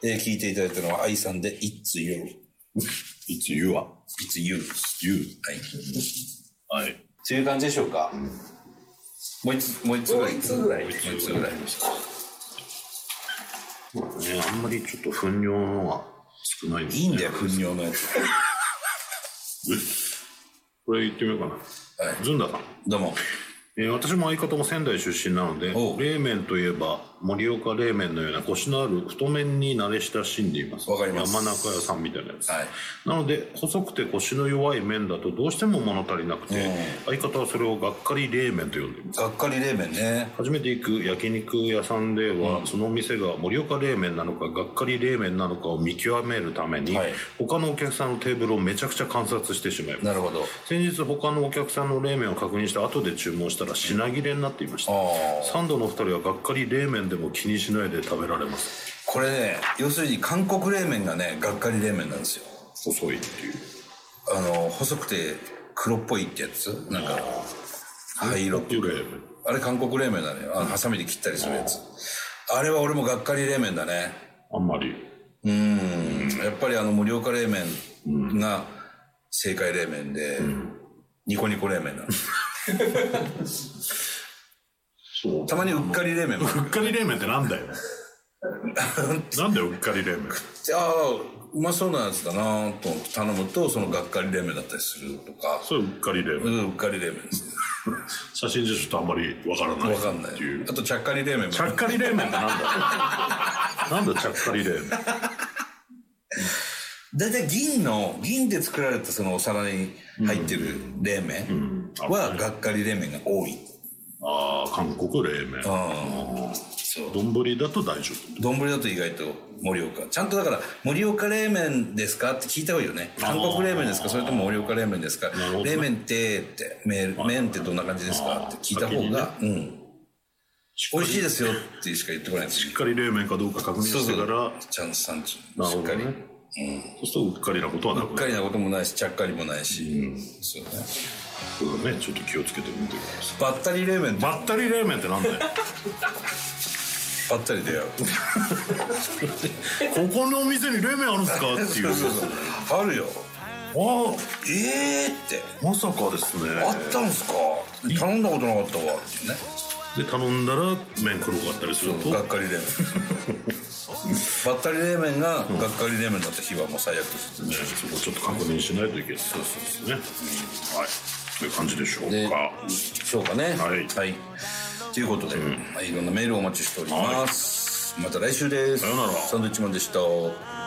聞いていただいたのは愛さんで It's You。It's You は It's You。はい。はい。という感じでしょうか。もう一つぐらい。 まあね、あんまりちょっと糞尿のが少ないんで、ね。 いいんだよ、糞尿のやつ。 これ言ってみようかな。はい。ずんださん。 どうも。 私も相方も仙台出身なので、冷麺といえば盛岡冷麺のようなコシのある太麺に慣れ親しんでいます。 わかります。 山中屋さんみたいなやつ。 はい。 なので、細くてコシの弱い麺だとどうしても物足りなくて、相方はそれをがっかり冷麺と呼んでいます。 がっかり冷麺ね。 初めて行く焼肉屋さんでは、その店が盛岡冷麺なのか、がっかり冷麺なのかを見極めるために、他のお客さんのテーブルをめちゃくちゃ観察してしまいます。 なるほど。 先日他のお客さんの冷麺を確認した後で注文したら品切れになっていました。サンドのお二人はがっかり冷麺でも気にしないで食べられます。 これね、要するに韓国冷麺がね、がっかり冷麺なんですよ。 細いっていう。 細くて黒っぽいってやつ、なんか灰色っていうか、あれ韓国冷麺だね。ハサミで切ったりするやつ。あれは俺もがっかり冷麺だね。 あんまり。 やっぱり盛岡冷麺が正解冷麺で、ニコニコ冷麺なの。たまにうっかり冷麺も。 うっかり冷麺ってなんだよ。なんだよ、うっかり冷麺。 うまそうなやつだなと頼むと、そのがっかり冷麺だったりするとか。 それうっかり冷麺。 うっかり冷麺ですね。 写真じゃちょっとあんまりわからない。 わかんない。あと、ちゃっかり冷麺も。 ちゃっかり冷麺ってなんだなんだちゃっかり冷麺。 だいたい銀で作られたそのお皿に入ってる冷麺はがっかり冷麺が多い。 韓国冷麺。そう。丼だと大丈夫。 丼だと意外と盛岡。ちゃんとだから、盛岡冷麺ですかって聞いた方がいいよね。韓国冷麺ですか、それとも盛岡冷麺ですか、冷麺って麺ってどんな感じですかって聞いた方が、美味しいですよってしか言ってこないんですよ。 しっかり冷麺かどうか確認してから。 ちゃんと産地。しっかり。 そうするとうっかりなことはなくなる。 うっかりなこともないし、ちゃっかりもないし。そうね。 そうだね、ちょっと気をつけてみてください。 バッタリ冷麺って。 バッタリ冷麺ってなんだよ。 ばったりだよ。 ここのお店に冷麺あるんですかっていう。 あるよ。ってまさかですね。 あったんすか。頼んだことなかったわってね。 で頼んだら麺黒かったりするとがっかり冷麺。ばったり冷麺ががっかり冷麺だった日はもう最悪ですね。そこちょっと確認しないといけない。そうですね。はい。という感じでしょうか。 そうかね。はい。ということで、いろんなメールをお待ちしております。また来週です。 さよなら。 サンドウィッチマンでした。